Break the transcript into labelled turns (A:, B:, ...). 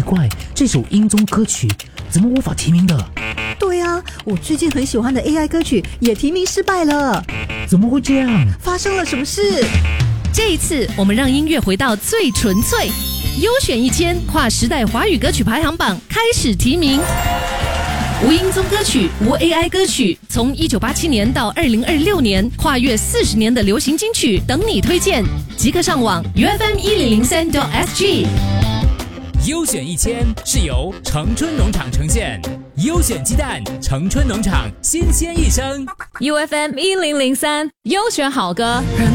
A: 怪，这首音综歌曲怎么无法提名的？
B: 对啊，我最近很喜欢的 AI 歌曲也提名失败了，
A: 怎么会这样？
B: 发生了什么事？
C: 这一次，我们让音乐回到最纯粹，优选1000跨时代华语歌曲排行榜开始提名。无音综歌曲、无 AI 歌曲，从1987年到2026年，跨越40年的流行金曲等你推荐。即刻上网 ufm1003.sg。
D: 优选1000是由城春农场呈现，优选鸡蛋，城春农场新鲜一生。
E: UFM1003 优选好歌，让